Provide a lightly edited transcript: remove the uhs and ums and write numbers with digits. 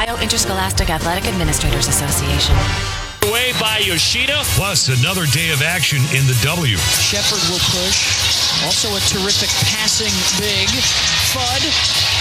Ohio Interscholastic Athletic Administrators Association. Away by Yoshida. Plus, another day of action in the W. Shepard will push. Also a terrific passing big. Fudd